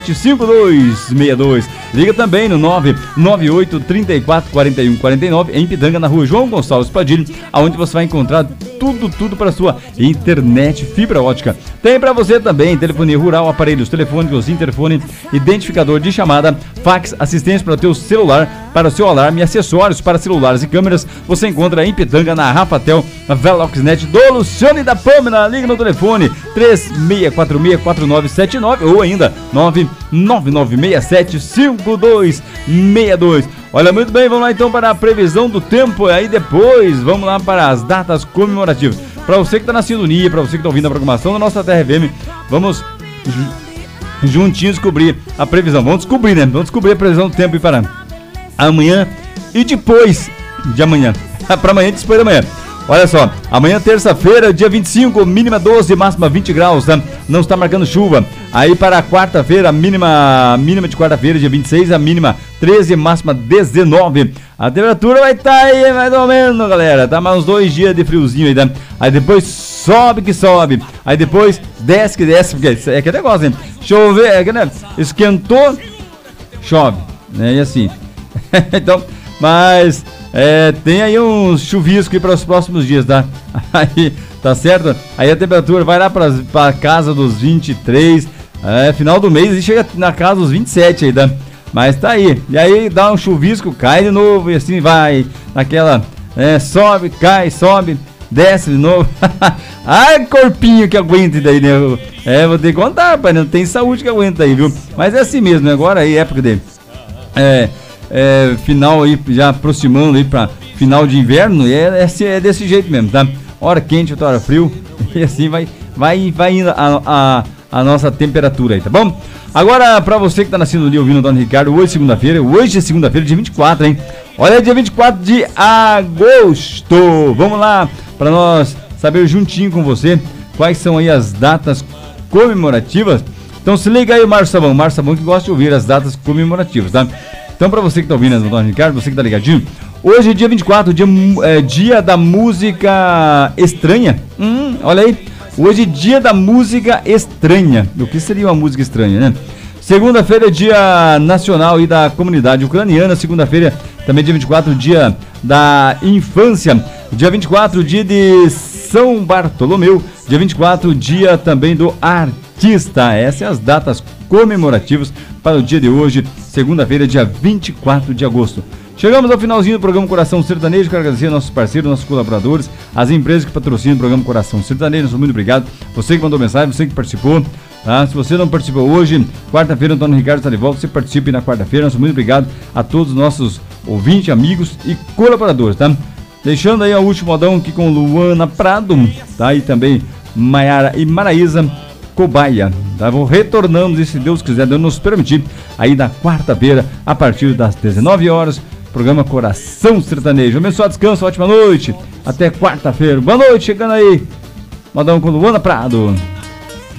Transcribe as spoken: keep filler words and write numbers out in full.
cinco dois seis dois. Liga também no nove nove oito, três quatro, quatro um quatro nove em Pitanga, na rua João Gonçalves Padilha, aonde você vai encontrar tudo, tudo para sua internet fibra ótica. Tem para você também telefonia rural, aparelhos telefônicos, interfone, identificador de chamada, fax, assistência para o teu celular, para o seu alarme, acessórios para celulares e câmeras. Você encontra em Pitanga, na Rafatel, na Veloxnet do Luciano e da Pâmela. Liga no telefone três seis quatro seis, quatro nove sete nove ou ainda nove nove nove seis sete, cinco dois seis dois. Olha, muito bem, vamos lá então para a previsão do tempo. Aí depois vamos lá para as datas comemorativas. Para você que está na sintonia, para você que está ouvindo a programação da nossa Terra F M, vamos juntinhos descobrir a previsão. Vamos descobrir, né? Vamos descobrir a previsão do tempo e para amanhã e depois de amanhã. Para amanhã e depois de amanhã. Olha só, amanhã terça-feira, dia vinte e cinco, mínima doze, máxima vinte graus, tá? Não está marcando chuva. Aí para a quarta-feira, a mínima, mínima de quarta-feira, dia vinte e seis, a mínima treze, máxima dezenove. A temperatura vai estar tá aí mais ou menos, galera, tá? Mais uns dois dias de friozinho aí, tá? Aí depois sobe que sobe, aí depois desce que desce, porque é aquele negócio, hein? Chover, é que, né? Esquentou, chove, né? E assim, então, mas... É, tem aí uns chuviscos para os próximos dias, tá? Aí, tá certo? Aí a temperatura vai lá para casa dos vinte e três, é, final do mês e chega na casa dos vinte e sete aí, tá? Mas tá aí. E aí dá um chuvisco, cai de novo e assim vai, naquela, é, sobe, cai, sobe, desce de novo. Ai, corpinho que aguenta daí, né? É, vou ter que contar, pai, não tem saúde que aguenta aí, viu? Mas é assim mesmo, né? Agora aí, época dele. É... É, final aí, já aproximando aí pra final de inverno, é, é, é desse jeito mesmo, tá? Hora quente, outra hora frio, e assim vai, vai, vai indo a, a, a nossa temperatura aí, tá bom? Agora, pra você que tá nascendo ali ouvindo o Dona Ricardo, hoje segunda-feira, hoje é segunda-feira, dia vinte e quatro, hein? Olha, dia vinte e quatro de agosto, vamos lá, pra nós saber juntinho com você quais são aí as datas comemorativas. Então se liga aí o Márcio Sabão, Márcio Sabão que gosta de ouvir as datas comemorativas, tá? Então, pra você que tá ouvindo, Dona Ricardo, você que tá ligadinho, hoje é dia vinte e quatro, dia, é, dia da música estranha. Hum, olha aí, hoje é dia da música estranha. O que seria uma música estranha, né? Segunda-feira é dia nacional e da comunidade ucraniana. Segunda-feira, também dia vinte e quatro, dia da infância. Dia vinte e quatro, dia de São Bartolomeu. Dia vinte e quatro, dia também do artista. Essas são as datas comemorativas para o dia de hoje, segunda-feira, dia vinte e quatro de agosto. Chegamos ao finalzinho do programa Coração Sertanejo. Quero agradecer aos nossos parceiros, nossos colaboradores, as empresas que patrocinam o programa Coração Sertanejo. Muito obrigado. Você que mandou mensagem, você que participou. Tá? Se você não participou hoje, quarta-feira, o Antônio Ricardo está de volta. Você participe na quarta-feira. Muito obrigado a todos os nossos ouvintes, amigos e colaboradores, tá? Deixando aí o último modão aqui com Luana Prado, tá? E também Maiara e Maraísa Cobaia, tá? Vou retornamos e se Deus quiser, Deus nos permitir, aí na quarta-feira, a partir das dezenove horas, programa Coração Sertanejo. Abençoado descanso, ótima noite, até quarta-feira. Boa noite, chegando aí, modão com Luana Prado.